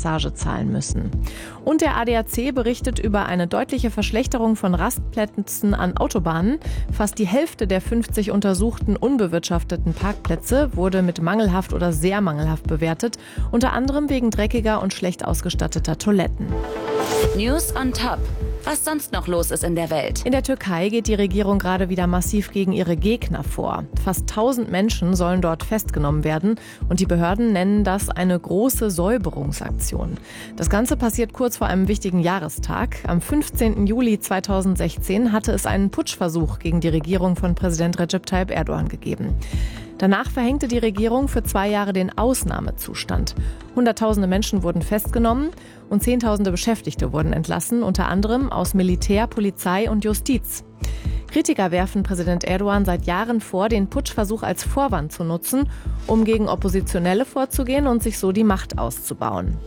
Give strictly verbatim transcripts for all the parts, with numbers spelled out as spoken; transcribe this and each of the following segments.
Passage zahlen müssen. Und der A D A C berichtet über eine deutliche Verschlechterung von Rastplätzen an Autobahnen. Fast die Hälfte der fünfzig untersuchten unbewirtschafteten Parkplätze wurde mit mangelhaft oder sehr mangelhaft bewertet, unter anderem wegen dreckiger und schlecht ausgestatteter Toiletten. News on Top. Was sonst noch los ist in der Welt. In der Türkei geht die Regierung gerade wieder massiv gegen ihre Gegner vor. Fast tausend Menschen sollen dort festgenommen werden und die Behörden nennen das eine große Säuberungsaktion. Das Ganze passiert kurz vor einem wichtigen Jahrestag. Am fünfzehnten Juli zweitausendsechzehn hatte es einen Putschversuch gegen die Regierung von Präsident Recep Tayyip Erdogan gegeben. Danach verhängte die Regierung für zwei Jahre den Ausnahmezustand. Hunderttausende Menschen wurden festgenommen und Zehntausende Beschäftigte wurden entlassen, unter anderem aus Militär, Polizei und Justiz. Kritiker werfen Präsident Erdogan seit Jahren vor, den Putschversuch als Vorwand zu nutzen, um gegen Oppositionelle vorzugehen und sich so die Macht auszubauen.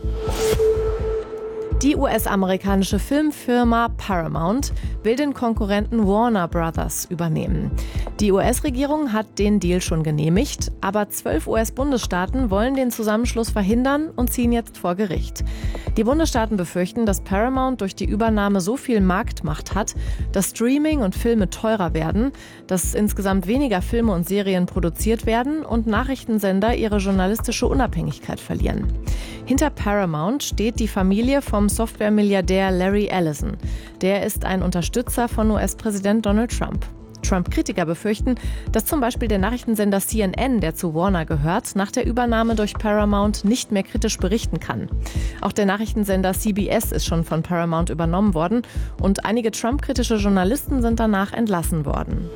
Die U S-amerikanische Filmfirma Paramount will den Konkurrenten Warner Brothers übernehmen. Die U S-Regierung hat den Deal schon genehmigt, aber zwölf U S-Bundesstaaten wollen den Zusammenschluss verhindern und ziehen jetzt vor Gericht. Die Bundesstaaten befürchten, dass Paramount durch die Übernahme so viel Marktmacht hat, dass Streaming und Filme teurer werden, dass insgesamt weniger Filme und Serien produziert werden und Nachrichtensender ihre journalistische Unabhängigkeit verlieren. Hinter Paramount steht die Familie vom Software-Milliardär Larry Ellison. Der ist ein Unterstützer von U S-Präsident Donald Trump. Trump-Kritiker befürchten, dass zum Beispiel der Nachrichtensender C N N, der zu Warner gehört, nach der Übernahme durch Paramount nicht mehr kritisch berichten kann. Auch der Nachrichtensender C B S ist schon von Paramount übernommen worden und einige Trump-kritische Journalisten sind danach entlassen worden.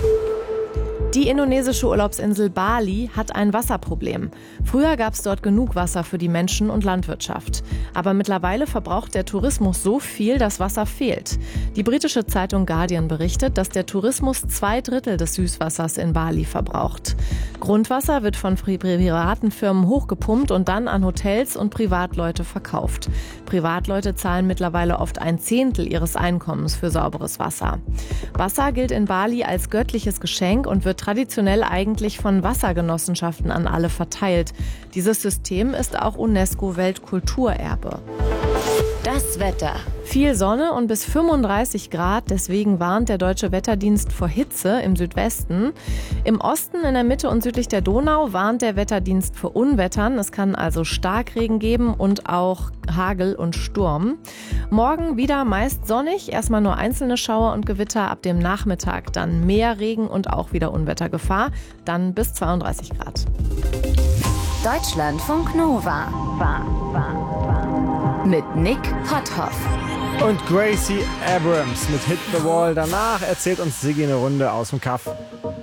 Die indonesische Urlaubsinsel Bali hat ein Wasserproblem. Früher gab es dort genug Wasser für die Menschen und Landwirtschaft. Aber mittlerweile verbraucht der Tourismus so viel, dass Wasser fehlt. Die britische Zeitung Guardian berichtet, dass der Tourismus zwei Drittel des Süßwassers in Bali verbraucht. Grundwasser wird von privaten Firmen hochgepumpt und dann an Hotels und Privatleute verkauft. Privatleute zahlen mittlerweile oft ein Zehntel ihres Einkommens für sauberes Wasser. Wasser gilt in Bali als göttliches Geschenk und wird traditionell eigentlich von Wassergenossenschaften an alle verteilt. Dieses System ist auch UNESCO-Weltkulturerbe. Das Wetter. Viel Sonne und bis fünfunddreißig Grad, deswegen warnt der Deutsche Wetterdienst vor Hitze im Südwesten. Im Osten, in der Mitte und südlich der Donau warnt der Wetterdienst vor Unwettern. Es kann also Starkregen geben und auch Hagel und Sturm. Morgen wieder meist sonnig, erstmal nur einzelne Schauer und Gewitter, ab dem Nachmittag dann mehr Regen und auch wieder Unwettergefahr, dann bis zweiunddreißig Grad. Deutschlandfunk Nova. War, war, war. Mit Nick Potthoff. Und Gracie Abrams mit Hit the Wall. Danach erzählt uns Siggi eine Runde aus dem Kaff.